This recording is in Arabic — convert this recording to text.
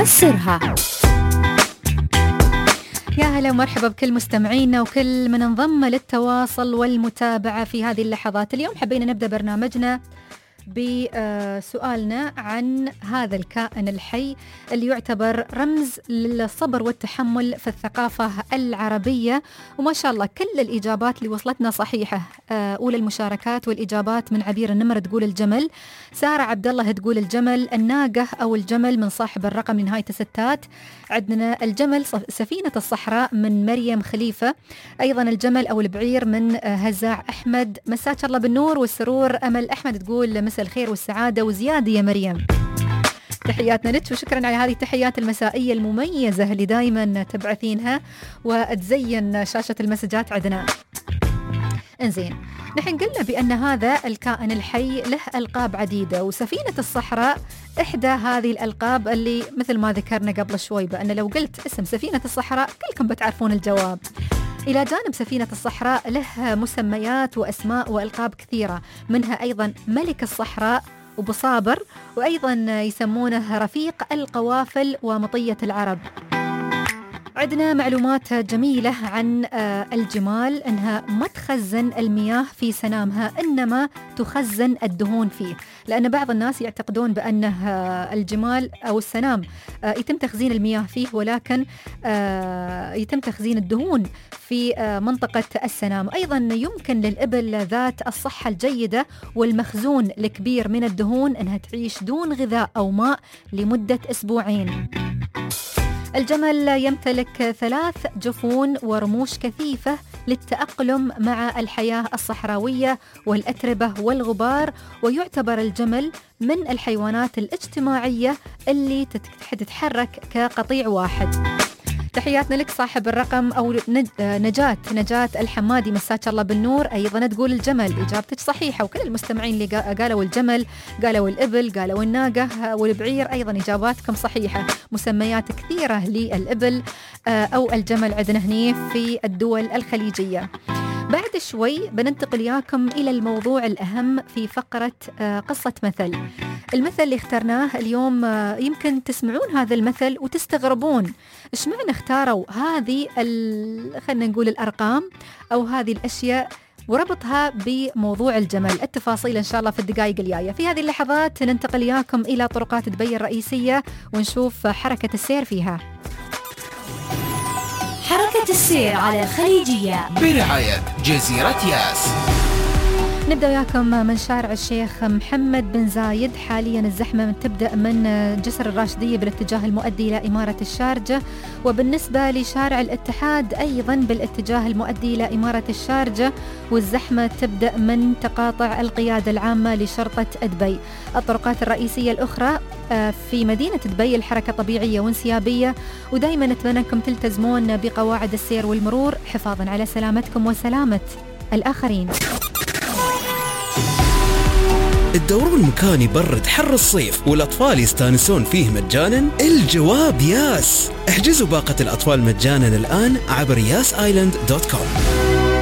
فسرها. يا هلا ومرحبا بكل مستمعينا وكل من انضم للتواصل والمتابعة في هذه اللحظات. اليوم حبينا نبدأ برنامجنا بسؤالنا عن هذا الكائن الحي اللي يعتبر رمز للصبر والتحمل في الثقافة العربية، وما شاء الله كل الإجابات اللي وصلتنا صحيحة. أولى المشاركات والإجابات من عبير النمر تقول الجمل، سارة عبد الله تقول الجمل، الناقة أو الجمل من صاحب الرقم لنهاية الستات. عندنا الجمل سفينة الصحراء من مريم خليفة، أيضا الجمل أو البعير من هزاع أحمد. مساك الله بالنور والسرور. أمل أحمد تقول مساء الخير والسعادة وزيادة يا مريم. تحياتنا لك وشكرا على هذه التحيات المسائية المميزة اللي دايما تبعثينها وتزين شاشة المسجات عندنا. انزين، نحن قلنا بأن هذا الكائن الحي له ألقاب عديدة، وسفينة الصحراء إحدى هذه الألقاب اللي مثل ما ذكرنا قبل شوي بأن لو قلت اسم سفينة الصحراء كلكم بتعرفون الجواب. إلى جانب سفينة الصحراء له مسميات وأسماء وألقاب كثيرة، منها أيضا ملك الصحراء وبصابر، وأيضا يسمونه رفيق القوافل ومطية العرب. عندنا معلومات جميلة عن الجمال، أنها ما تخزن المياه في سنامها إنما تخزن الدهون فيه، لأن بعض الناس يعتقدون بأنه الجمال أو السنام يتم تخزين المياه فيه، ولكن يتم تخزين الدهون في منطقة السنام. أيضا يمكن للإبل ذات الصحة الجيدة والمخزون الكبير من الدهون أنها تعيش دون غذاء أو ماء لمدة أسبوعين. الجمل يمتلك 3 جفون ورموش كثيفة للتأقلم مع الحياة الصحراوية والأتربة والغبار، ويعتبر الجمل من الحيوانات الاجتماعية اللي تتحرك كقطيع واحد. تحياتنا لك صاحب الرقم أو نجاة الحمادي، مساك الله بالنور. أيضا تقول الجمل، إجابتك صحيحة، وكل المستمعين اللي قالوا الجمل قالوا الإبل قالوا الناقة والبعير أيضا إجاباتكم صحيحة. مسميات كثيرة للإبل أو الجمل عندنا هني في الدول الخليجية. بعد شوي بننتقل إياكم إلى الموضوع الأهم في فقرة قصة مثل. المثل اللي اخترناه اليوم يمكن تسمعون هذا المثل وتستغربون إيش معنى اختاروا هذه خلنا نقول الأرقام أو هذه الأشياء وربطها بموضوع الجمل. التفاصيل إن شاء الله في الدقائق الجاية. في هذه اللحظات ننتقل إياكم إلى طرقات دبي الرئيسية ونشوف حركة السير فيها. حركة السير على الخليجية برعاية جزيرة ياس. نبدأ وياكم من شارع الشيخ محمد بن زايد. حاليا الزحمة تبدأ من جسر الراشدية بالاتجاه المؤدي إلى إمارة الشارجة، وبالنسبة لشارع الاتحاد أيضا بالاتجاه المؤدي إلى إمارة الشارجة، والزحمة تبدأ من تقاطع القيادة العامة لشرطة دبي. الطرقات الرئيسية الأخرى في مدينة دبي الحركة طبيعية وانسيابية، ودائما نتمنى أنكم تلتزمون بقواعد السير والمرور حفاظا على سلامتكم وسلامة الآخرين. الدورون مكان يبرد حر الصيف والأطفال يستانسون فيه مجانا؟ الجواب ياس. احجزوا باقة الأطفال مجانا الآن عبر yasisland.com.